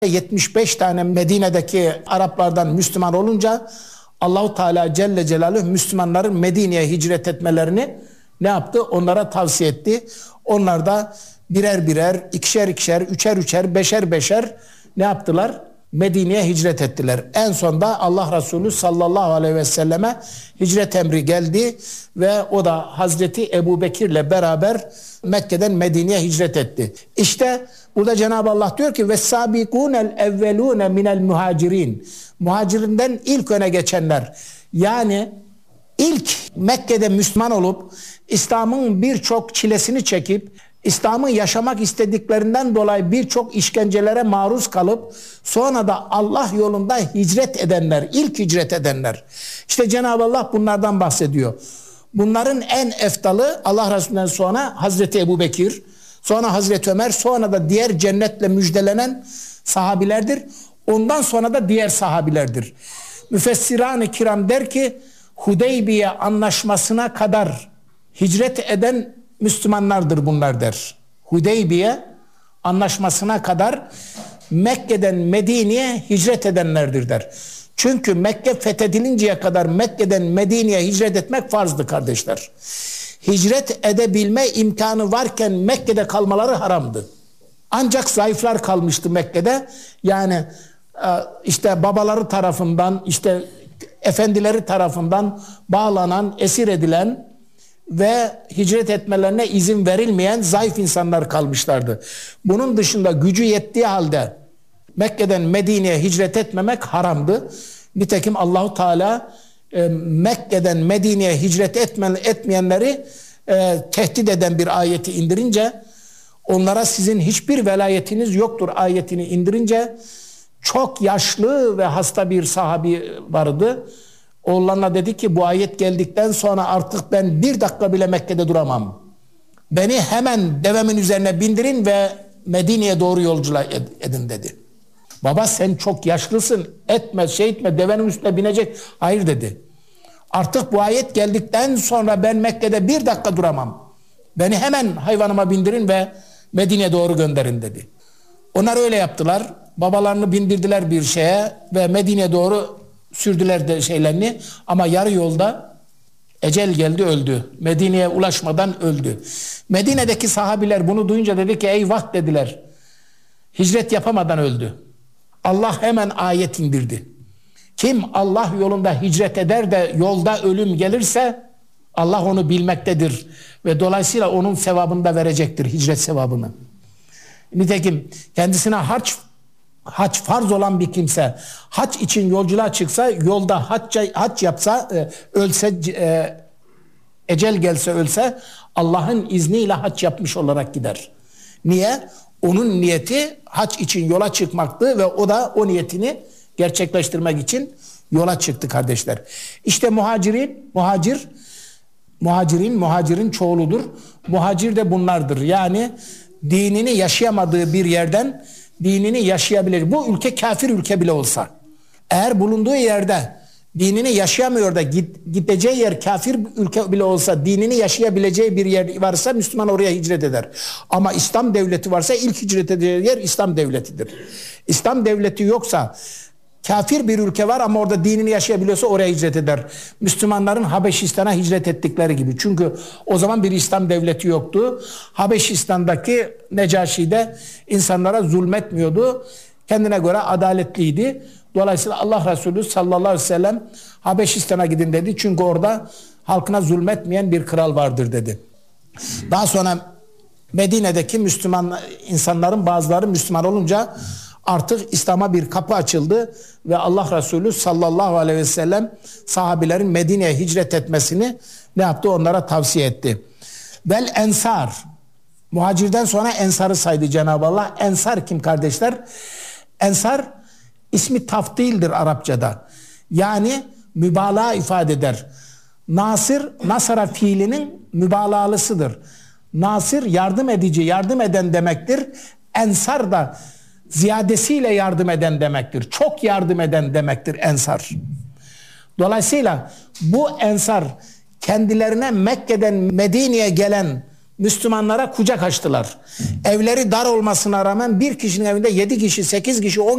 75 tane Medine'deki Araplardan Müslüman olunca Allahu Teala Celle Celaluhu Müslümanların Medine'ye hicret etmelerini ne yaptı? Onlara tavsiye etti. Onlar da birer birer, ikişer ikişer, üçer üçer, beşer beşer ne yaptılar? Medine'ye hicret ettiler. En sonda Allah Resulü sallallahu aleyhi ve selleme hicret emri geldi ve o da Hazreti Ebu Bekir'le beraber Mekke'den Medine'ye hicret etti. İşte burada Cenab-ı Allah diyor ki وَالسَّابِقُونَ الْاَوَّلُونَ مِنَ الْمُهَاجِرِينَ Muhacirinden ilk öne geçenler, yani ilk Mekke'de Müslüman olup İslam'ın birçok çilesini çekip İslam'ı yaşamak istediklerinden dolayı birçok işkencelere maruz kalıp sonra da Allah yolunda hicret edenler, ilk hicret edenler. İşte Cenab-ı Allah bunlardan bahsediyor. Bunların en eftalı Allah Resulü'nden sonra Hazreti Ebu Bekir, sonra Hazreti Ömer, sonra da diğer cennetle müjdelenen sahabilerdir. Ondan sonra da diğer sahabilerdir. Müfessiran-ı kiram der ki Hudeybiye anlaşmasına kadar hicret eden Müslümanlardır bunlar der. Hudeybiye anlaşmasına kadar Mekke'den Medine'ye hicret edenlerdir der. Çünkü Mekke fethedilinceye kadar Mekke'den Medine'ye hicret etmek farzdı kardeşler. Hicret edebilme imkanı varken Mekke'de kalmaları haramdı. Ancak zayıflar kalmıştı Mekke'de. Yani işte babaları tarafından, işte efendileri tarafından bağlanan, esir edilen ve hicret etmelerine izin verilmeyen zayıf insanlar kalmışlardı. Bunun dışında gücü yettiği halde Mekke'den Medine'ye hicret etmemek haramdı. Nitekim Allahu Teala Mekke'den Medine'ye hicret etmeyenleri tehdit eden bir ayeti indirince, onlara sizin hiçbir velayetiniz yoktur ayetini indirince, çok yaşlı ve hasta bir sahabi vardı. Oğullarına dedi ki bu ayet geldikten sonra artık ben bir dakika bile Mekke'de duramam. Beni hemen devemin üzerine bindirin ve Medine'ye doğru yolculuğa edin dedi. Baba sen çok yaşlısın, etme devenin üstüne binecek. Hayır dedi. Artık bu ayet geldikten sonra ben Mekke'de bir dakika duramam. Beni hemen hayvanıma bindirin ve Medine'ye doğru gönderin dedi. Onlar öyle yaptılar. Babalarını bindirdiler bir şeye ve Medine'ye doğru sürdüler de şeylerini, ama yarı yolda ecel geldi, öldü. Medine'ye ulaşmadan öldü. Medine'deki sahabiler bunu duyunca dedi ki eyvah dediler. Hicret yapamadan öldü. Allah hemen ayet indirdi. Kim Allah yolunda hicret eder de yolda ölüm gelirse Allah onu bilmektedir ve dolayısıyla onun sevabını da verecektir, hicret sevabını. Nitekim kendisine hac farz olan bir kimse hac için yolculuğa çıksa, yolda hac yapsa, ölse, ecel gelse ölse Allah'ın izniyle hac yapmış olarak gider. Niye? Onun niyeti hac için yola çıkmaktı ve o da o niyetini gerçekleştirmek için yola çıktı kardeşler. İşte muhacirin çoğuludur. Muhacir de bunlardır. Yani dinini yaşayamadığı bir yerden dinini yaşayabilir. Bu ülke kafir ülke bile olsa, eğer bulunduğu yerde dinini yaşayamıyor da gideceği yer kafir ülke bile olsa dinini yaşayabileceği bir yer varsa Müslüman oraya hicret eder. Ama İslam devleti varsa ilk hicret edeceği yer İslam devletidir. İslam devleti yoksa, kafir bir ülke var ama orada dinini yaşayabiliyorsa oraya hicret eder. Müslümanların Habeşistan'a hicret ettikleri gibi. Çünkü o zaman bir İslam devleti yoktu. Habeşistan'daki Necaşi de insanlara zulmetmiyordu. Kendine göre adaletliydi. Dolayısıyla Allah Resulü sallallahu aleyhi ve sellem Habeşistan'a gidin dedi. Çünkü orada halkına zulmetmeyen bir kral vardır dedi. Daha sonra Medine'deki Müslüman insanların bazıları Müslüman olunca artık İslam'a bir kapı açıldı ve Allah Resulü sallallahu aleyhi ve sellem sahabilerin Medine'ye hicret etmesini ne yaptı? Onlara tavsiye etti. Vel ensar. Muhacirden sonra ensarı saydı Cenab-ı Allah. Ensar kim kardeşler? Ensar ismi tafdildir Arapçada. Yani mübalağa ifade eder. Nasara fiilinin mübalağalısıdır. Nasir yardım edici, yardım eden demektir. Ensar da ziyadesiyle yardım eden demektir. Çok yardım eden demektir ensar. Dolayısıyla bu ensar kendilerine Mekke'den Medine'ye gelen Müslümanlara kucak açtılar. Evleri dar olmasına rağmen bir kişinin evinde 7 kişi, 8 kişi, 10